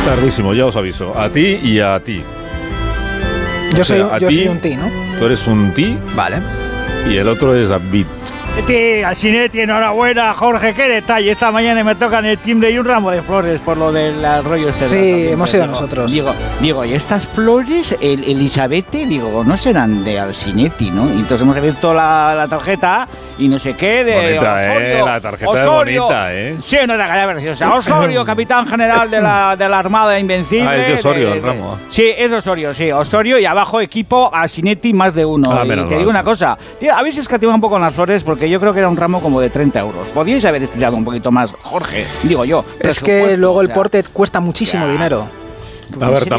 Es tardísimo, ya os aviso. A ti y a ti. Yo soy un ti, ¿no? Tú eres un ti. Vale. Y el otro es David. Sinetti, enhorabuena, Jorge, qué detalle. Esta mañana me tocan el timbre y un ramo de flores por lo del rollo este. Sí, hemos sido nosotros. Digo, y estas flores, Elizabeth, no serán de Alcinetti, ¿no? Y entonces hemos abierto la tarjeta y no sé qué de bonita, Osorio. La tarjeta Osorio, es bonita, Sí, no te calles, preciosa. Osorio, capitán general de la Armada Invencible. Es de Osorio el ramo. Sí, es de Osorio, sí. Osorio y abajo equipo Alcinetti más de uno. Y te digo una cosa, tío, habéis escatimado un poco en las flores porque yo creo que era un ramo como de 30 euros. Podíais haber estirado un poquito más, Jorge, digo yo. Es que luego el porte cuesta muchísimo dinero. A ver,